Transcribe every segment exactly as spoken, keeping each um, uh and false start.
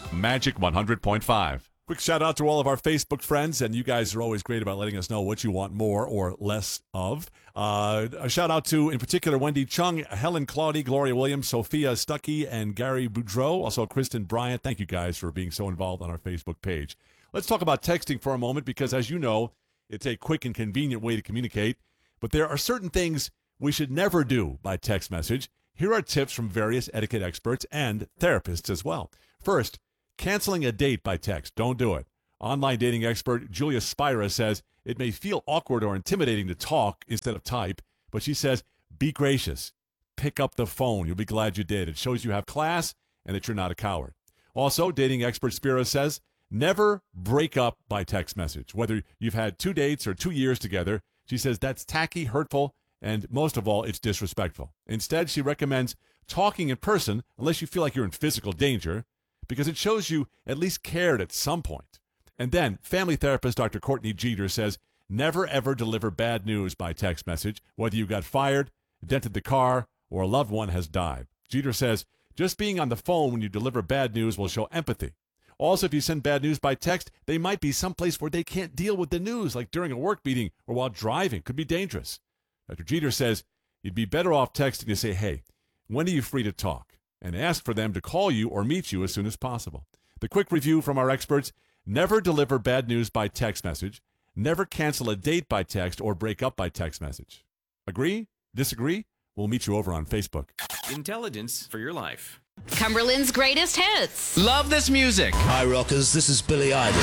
Magic one hundred point five. Quick shout out to all of our Facebook friends, and you guys are always great about letting us know what you want more or less of. Uh, a shout out to, in particular, Wendy Chung, Helen Claudy, Gloria Williams, Sophia Stuckey, and Gary Boudreau. Also, Kristen Bryant. Thank you guys for being so involved on our Facebook page. Let's talk about texting for a moment because, as you know, it's a quick and convenient way to communicate. But there are certain things we should never do by text message. Here are tips from various etiquette experts and therapists as well. First, canceling a date by text. Don't do it. Online dating expert Julia Spira says it may feel awkward or intimidating to talk instead of type, but she says, be gracious. Pick up the phone. You'll be glad you did. It shows you have class and that you're not a coward. Also, dating expert Spira says, never break up by text message. Whether you've had two dates or two years together, she says that's tacky, hurtful, and most of all, it's disrespectful. Instead, she recommends talking in person unless you feel like you're in physical danger, because it shows you at least cared at some point. And then, family therapist Doctor Courtney Jeter says, never ever deliver bad news by text message, whether you got fired, dented the car, or a loved one has died. Jeter says, just being on the phone when you deliver bad news will show empathy. Also, if you send bad news by text, they might be someplace where they can't deal with the news, like during a work meeting or while driving. Could be dangerous. Doctor Jeter says, you'd be better off texting to say, hey, when are you free to talk? And ask for them to call you or meet you as soon as possible. The quick review from our experts: never deliver bad news by text message, never cancel a date by text or break up by text message. Agree? Disagree? We'll meet you over on Facebook. Intelligence for your life. Cumberland's greatest hits. Love this music. Hi, rockers. This is Billy Idol.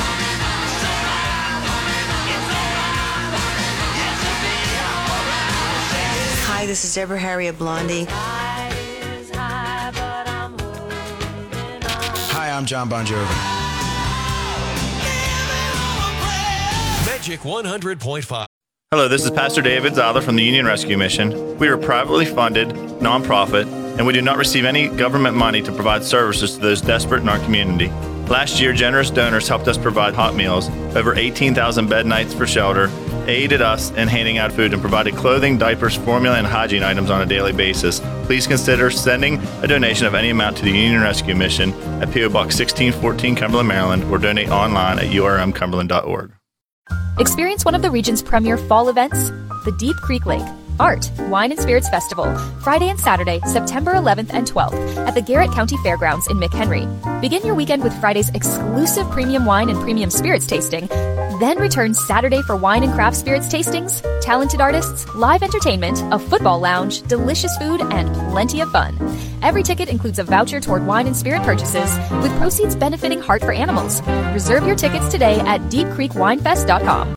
Hi, this is Deborah Harry of Blondie. Hi, I'm John Bon Jovi. Magic one hundred point five. Hello, this is Pastor David Zahler from the Union Rescue Mission. We are a privately funded nonprofit, and we do not receive any government money to provide services to those desperate in our community. Last year, generous donors helped us provide hot meals, over eighteen thousand bed nights for shelter, aided us in handing out food, and provided clothing, diapers, formula, and hygiene items on a daily basis. Please consider sending a donation of any amount to the Union Rescue Mission at P O Box sixteen fourteen, Cumberland, Maryland, or donate online at U R M cumberland dot org. Experience one of the region's premier fall events, the Deep Creek Lake Art, Wine and Spirits Festival, Friday and Saturday, September eleventh and twelfth at the Garrett County Fairgrounds in McHenry. Begin your weekend with Friday's exclusive premium wine and premium spirits tasting, then return Saturday for wine and craft spirits tastings, talented artists, live entertainment, a football lounge, delicious food, and plenty of fun. Every ticket includes a voucher toward wine and spirit purchases, with proceeds benefiting Heart for Animals. Reserve your tickets today at deep creek wine fest dot com.